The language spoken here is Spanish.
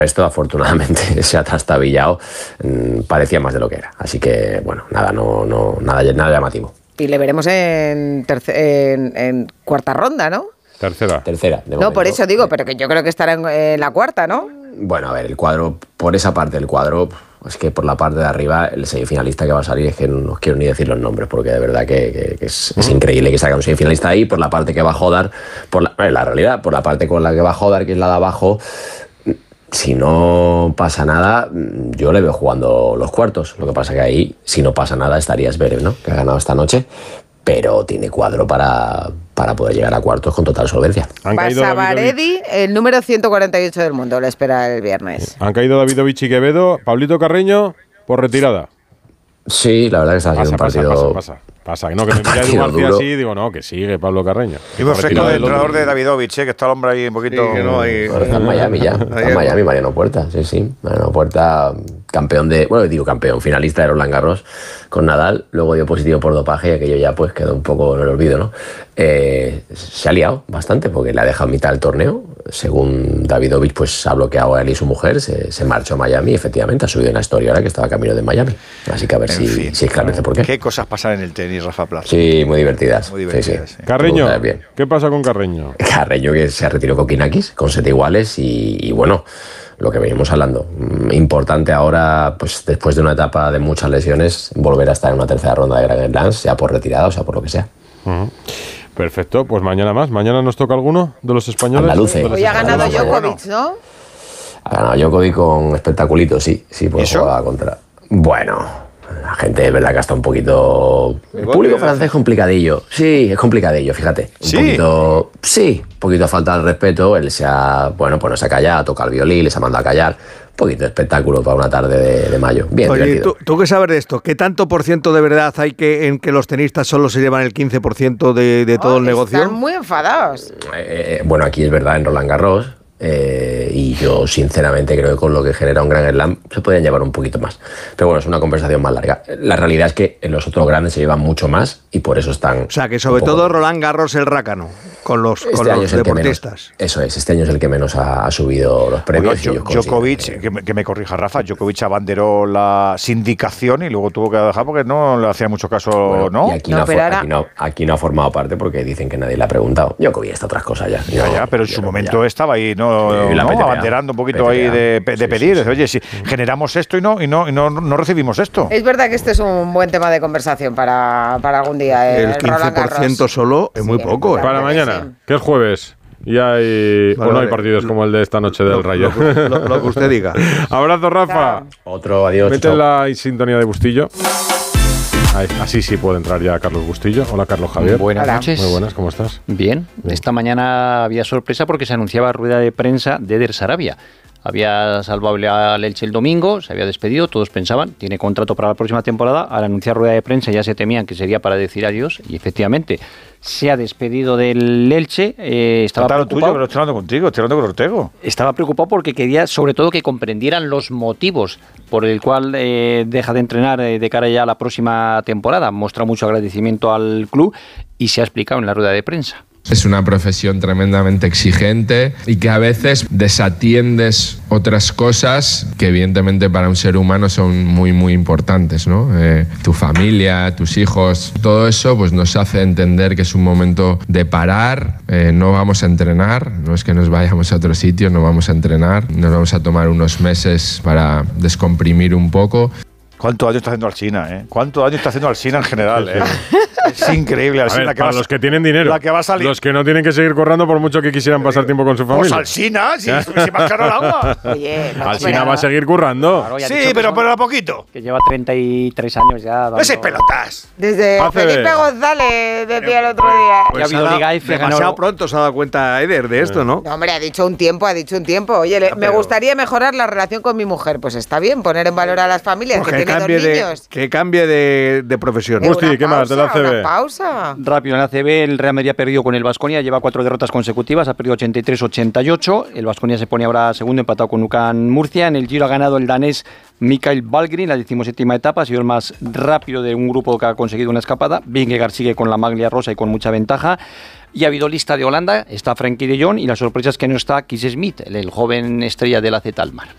Esto afortunadamente se ha trastabillado, parecía más de lo que era. Así que, bueno, nada llamativo. Y le veremos en cuarta ronda, ¿no? Tercera. No, por eso digo, pero que yo creo que estará en la cuarta, ¿no? Bueno, a ver, el cuadro, por esa parte del cuadro, es que por la parte de arriba, el semifinalista que va a salir, es que no os quiero ni decir los nombres, porque de verdad que es increíble que salga un semifinalista ahí, por la parte que va a Jodar, la realidad, por la parte con la que va a Jodar, que es la de abajo. Si no pasa nada, yo le veo jugando los cuartos. Lo que pasa que ahí, si no pasa nada, estaría Zverev, ¿no? Que ha ganado esta noche, pero tiene cuadro para poder llegar a cuartos con total solvencia. Basavaredi, el número 148 del mundo, lo espera el viernes. Han caído Davidovich y Quevedo. Pablito Carreño, por retirada. Sí, la verdad que está haciendo un partido... Pasa, no, que me mira Edu García así, digo, no, que sigue Pablo Carreño. Y por fresco del entrenador de Davidovich, que está el hombre ahí un poquito... Sí, que no hay... Está en Miami ya, está en Miami, Mariano Puerta, sí. Mariano Puerta, campeón, finalista de Roland Garros con Nadal, luego dio positivo por dopaje y aquello ya pues quedó un poco en el olvido, ¿no? Se ha liado bastante porque le ha dejado mitad del torneo. Según Davidovich, pues ha bloqueado a él y su mujer, se marchó a Miami y efectivamente ha subido en la historia ahora que estaba camino de Miami. Así que a ver si esclarece por qué. ¿Qué cosas pasan en el tenis, Rafa Plaza? Sí, muy divertidas. Sí. Carreño, ¿qué pasa con Carreño? Carreño que se retiró con Kokinakis, con 7 iguales y bueno, lo que venimos hablando. Importante ahora, pues después de una etapa de muchas lesiones, volver a estar en una tercera ronda de Grand Slam, sea por retirada o sea por lo que sea. Perfecto, pues mañana más. ¿Mañana nos toca alguno de los españoles? Andaluces. Hoy ha ganado Djokovic, ¿no? Ha ganado Djokovic con espectaculito, sí, pues juega contra... Bueno, la gente es verdad que está un poquito... El público francés es complicadillo. Sí, es complicadillo, fíjate. Un poquito a falta de respeto. Él se ha callado, ha tocado el violín, les ha mandado a callar. Un poquito de espectáculo para una tarde de mayo. Bien, oye, divertido. ¿tú qué sabes de esto? ¿Qué tanto por ciento de verdad hay en que los tenistas solo se llevan el 15% de todo el negocio? Están muy enfadados. Bueno, aquí es verdad en Roland Garros. Y yo sinceramente creo que con lo que genera un Grand Slam se podrían llevar un poquito más, pero bueno, es una conversación más larga. La realidad es que en los otros grandes se llevan mucho más y por eso están... O sea que sobre todo Roland Garros el rácano con los deportistas. Eso es, este año es el que menos ha subido los premios. Bueno, Djokovic, que me corrija Rafa, Djokovic abanderó la sindicación y luego tuvo que dejar porque no le hacía mucho caso, ¿no? Y aquí no ha formado parte porque dicen que nadie le ha preguntado. Djokovic está otras cosas ya. Ya, pero en su momento estaba ahí, ¿no? Abanderando un poquito ahí de pedir. Oye, si generamos esto y no recibimos esto. Es verdad que este es un buen tema de conversación para algún día. El 15% solo es muy poco. Para mañana, que es jueves. Y hay no hay partidos como el de esta noche del Rayo. Lo que usted diga. Abrazo, Rafa. Otro, adiós. Mete la sintonía de Bustillo. Así sí puede entrar ya Carlos Bustillo. Hola, Carlos Javier. Buenas noches. Muy buenas, ¿cómo estás? Bien. Esta mañana había sorpresa porque se anunciaba rueda de prensa de Eder Sarabia. Había salvado al Elche el domingo, se había despedido, todos pensaban, tiene contrato para la próxima temporada. Al anunciar rueda de prensa ya se temían que sería para decir adiós y efectivamente se ha despedido del Elche. Estaba preocupado. Pero estoy hablando contigo, estoy hablando con Ortego. Estaba preocupado porque quería sobre todo que comprendieran los motivos por el cual deja de entrenar de cara ya a la próxima temporada. Muestra mucho agradecimiento al club y se ha explicado en la rueda de prensa. Es una profesión tremendamente exigente y que a veces desatiendes otras cosas que evidentemente para un ser humano son muy muy importantes, ¿no? Tu familia, tus hijos, todo eso pues nos hace entender que es un momento de parar, no vamos a entrenar, no es que nos vayamos a otro sitio, no vamos a entrenar, nos vamos a tomar unos meses para descomprimir un poco. ¿Cuánto daño está haciendo Alsina, ¿Cuánto daño está haciendo Alsina en general, Es increíle, Alsina. Para los que tienen dinero. La que va a salir. Los que no tienen que seguir currando por mucho que quisieran pasar tiempo con su familia. Pues Alsina, si más caro el agua. Oye, Alsina va a seguir currando. Claro, sí, pero a poquito. Que lleva 33 años ya. No es pelotas. Desde Felipe González decía el otro día. Pues demasiado pronto se ha dado cuenta Eder de esto, ¿no? No, hombre, ha dicho un tiempo. Oye, me gustaría mejorar la relación con mi mujer. Pues está bien, poner en valor a las familias que tienen 2 niños. Que cambie de profesión. Busti, ¿qué más de la ACB? Una pausa. Rápido, en la ACB el Real Madrid ha perdido con el Baskonia, lleva 4 derrotas consecutivas, ha perdido 83-88. El Baskonia se pone ahora segundo, empatado con UCAN Murcia. En el Giro ha ganado el danés Mikael Valgren, la 17ª etapa, ha sido el más rápido de un grupo que ha conseguido una escapada. Vingegaard sigue con la maglia rosa y con mucha ventaja. Y ha habido lista de Holanda, está Frenkie de Jong y la sorpresa es que no está Kees Smith, el joven estrella del AZ Alkmaar.